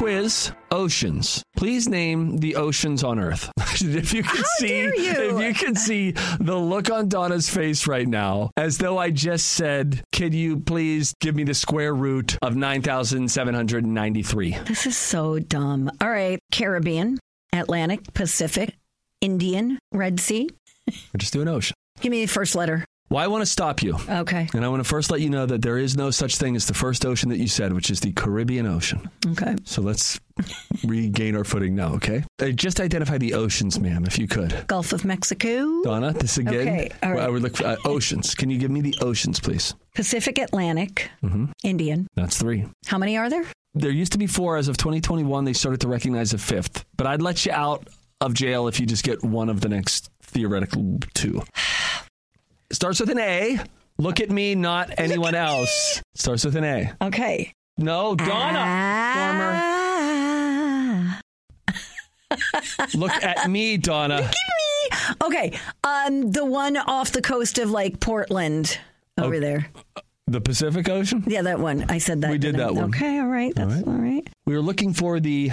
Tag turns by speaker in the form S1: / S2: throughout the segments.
S1: quiz, oceans. Please name the oceans on Earth. If you can see the look on Donna's face right now, as though I just said, could you please give me the square root of 9,793?
S2: This is so dumb. All right. Caribbean, Atlantic, Pacific, Indian, Red Sea.
S1: We're just doing ocean.
S2: Give me the first letter.
S1: Well, I want to stop you.
S2: Okay.
S1: And I want to first let you know that there is no such thing as the first ocean that you said, which is the Caribbean Ocean.
S2: Okay.
S1: So let's regain our footing now, okay? Just identify the oceans, ma'am, if you could.
S2: Gulf of Mexico.
S1: Donna, this again.
S2: Okay. All right.
S1: I would look for oceans. Can you give me the oceans, please?
S2: Pacific, Atlantic, Indian.
S1: That's 3.
S2: How many are there?
S1: There used to be 4. As of 2021, they started to recognize a 5th. But I'd let you out of jail if you just get one of the next theoretical 2. Starts with an A. Look at me, not anyone else. Starts with an A.
S2: Okay.
S1: No, Donna. Look at me, Donna.
S2: Look at me. Okay. The one off the coast of like Portland over there.
S1: The Pacific Ocean?
S2: Yeah, that one. I said that.
S1: We did that one.
S2: Okay, all right. That's all right.
S1: We were looking for the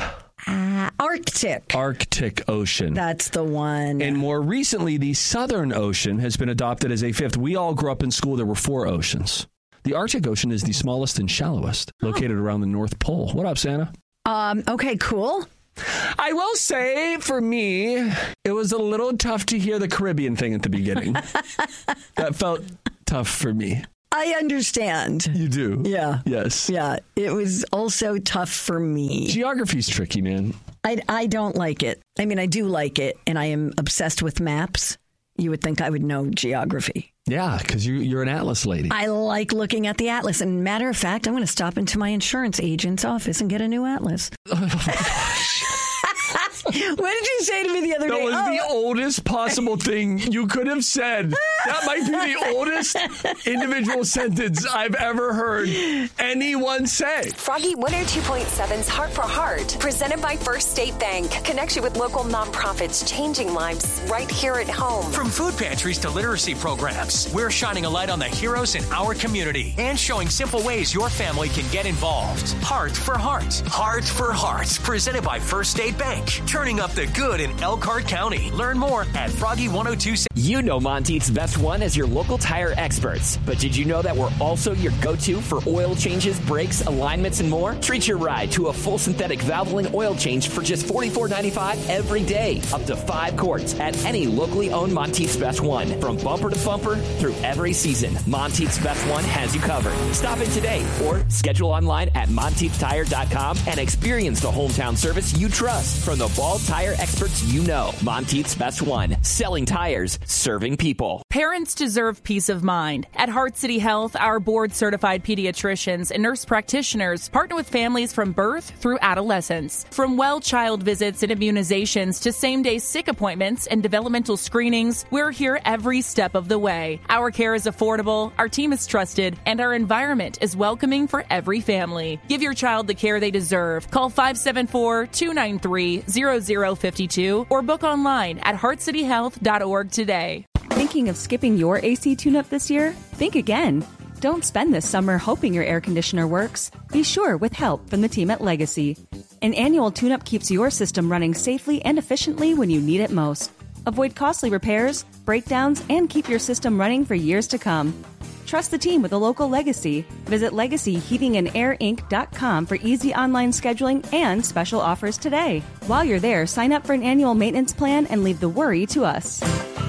S2: Arctic
S1: Ocean.
S2: That's the one.
S1: And more recently, the Southern Ocean has been adopted as a 5th. We all grew up in school. There were 4 oceans. The Arctic Ocean is the smallest and shallowest, located around the North Pole. What up, Santa?
S2: Okay, cool.
S1: I will say, for me, it was a little tough to hear the Caribbean thing at the beginning. That felt tough for me.
S2: I understand.
S1: You do?
S2: Yeah.
S1: Yes.
S2: Yeah. It was also tough for me.
S1: Geography's tricky, man.
S2: I don't like it. I mean, I do like it, and I am obsessed with maps. You would think I would know geography.
S1: Yeah, because you're an atlas lady.
S2: I like looking at the atlas. And matter of fact, I'm going to stop into my insurance agent's office and get a new atlas. What did you say to me the other day?
S1: That was the oldest possible thing you could have said. That might be the oldest individual sentence I've ever heard anyone say.
S3: Froggy 102.7's Heart for Heart, presented by First State Bank. Connects you with local nonprofits changing lives right here at home.
S4: From food pantries to literacy programs, we're shining a light on the heroes in our community and showing simple ways your family can get involved. Heart for Heart. Heart for Heart, presented by First State Bank. Turning up the good in Elkhart County. Learn more at Froggy 102.7.
S5: You know Monteith's Best One as your local tire experts. But did you know that we're also your go-to for oil changes, brakes, alignments, and more? Treat your ride to a full synthetic Valvoline oil change for just $44.95 every day. Up to 5 quarts at any locally owned Monteith's Best One. From bumper to bumper through every season, Monteith's Best One has you covered. Stop in today or schedule online at MonteithTire.com and experience the hometown service you trust from the Ball Tire experts you know. Monteith's Best One. Selling tires, serving people.
S6: Parents deserve peace of mind. At Heart City Health, our board-certified pediatricians and nurse practitioners partner with families from birth through adolescence. From well child visits and immunizations to same-day sick appointments and developmental screenings, we're here every step of the way. Our care is affordable, our team is trusted, and our environment is welcoming for every family. Give your child the care they deserve. Call 574-293-0052 or book online at heartcityhealth.org today.
S7: Thinking of skipping your AC tune-up this year? Think again. Don't spend this summer hoping your air conditioner works. Be sure with help from the team at Legacy. An annual tune-up keeps your system running safely and efficiently when you need it most. Avoid costly repairs, breakdowns, and keep your system running for years to come. Trust the team with a local Legacy. Visit LegacyHeatingandAirInc.com for easy online scheduling and special offers today. While you're there, sign up for an annual maintenance plan and leave the worry to us.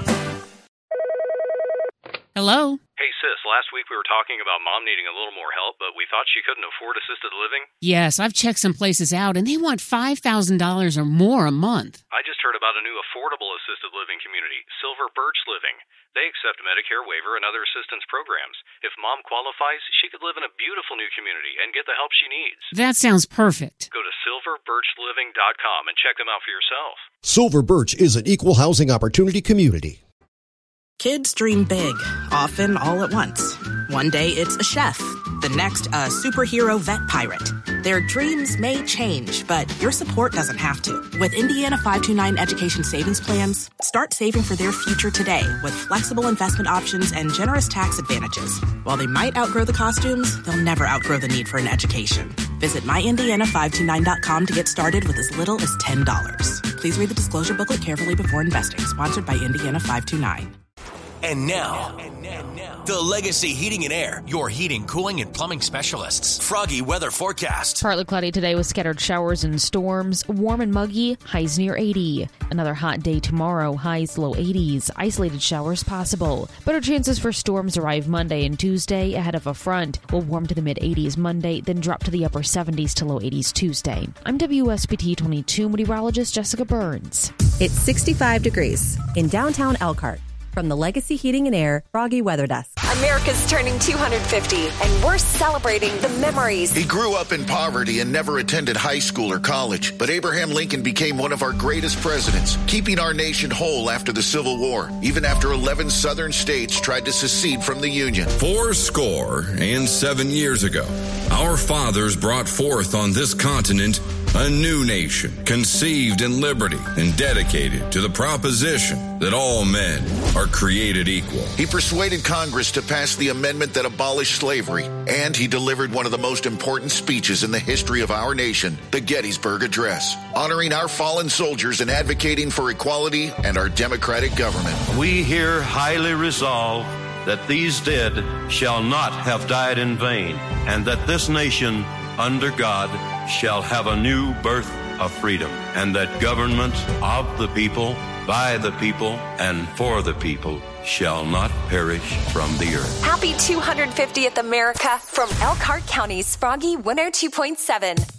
S8: Hello?
S9: Hey, sis, last week we were talking about Mom needing a little more help, but we thought she couldn't afford assisted living.
S8: Yes, I've checked some places out, and they want $5,000 or more a month.
S9: I just heard about a new affordable assisted living community, Silver Birch Living. They accept Medicare waiver and other assistance programs. If Mom qualifies, she could live in a beautiful new community and get the help she needs.
S8: That sounds perfect.
S9: Go to silverbirchliving.com and check them out for yourself.
S10: Silver Birch is an equal housing opportunity community.
S11: Kids dream big, often all at once. One day it's a chef, the next a superhero vet pirate. Their dreams may change, but your support doesn't have to. With Indiana 529 Education Savings Plans, start saving for their future today with flexible investment options and generous tax advantages. While they might outgrow the costumes, they'll never outgrow the need for an education. Visit myindiana529.com to get started with as little as $10. Please read the disclosure booklet carefully before investing. Sponsored by Indiana 529.
S4: And now, the Legacy Heating and Air, your heating, cooling, and plumbing specialists. Froggy weather forecast.
S12: Partly cloudy today with scattered showers and storms. Warm and muggy, highs near 80. Another hot day tomorrow, highs low 80s. Isolated showers possible. Better chances for storms arrive Monday and Tuesday ahead of a front. Will warm to the mid-80s Monday, then drop to the upper 70s to low 80s Tuesday. I'm WSBT 22 meteorologist Jessica Burns.
S13: It's 65 degrees in downtown Elkhart. From the Legacy Heating and Air Froggy Weather Desk.
S3: America's turning 250, and we're celebrating the memories.
S14: He grew up in poverty and never attended high school or college, but Abraham Lincoln became one of our greatest presidents, keeping our nation whole after the Civil War, even after 11 southern states tried to secede from the Union.
S15: 77 years ago, our fathers brought forth on this continent a new nation, conceived in liberty and dedicated to the proposition that all men are created equal.
S14: He persuaded Congress to pass the amendment that abolished slavery, and he delivered one of the most important speeches in the history of our nation, the Gettysburg Address, honoring our fallen soldiers and advocating for equality and our democratic government.
S16: We here highly resolve that these dead shall not have died in vain, and that this nation, under God, shall have a new birth of freedom, and that government of the people, by the people, and for the people shall not perish from the earth.
S3: Happy 250th America from Elkhart County's Froggy 102.7.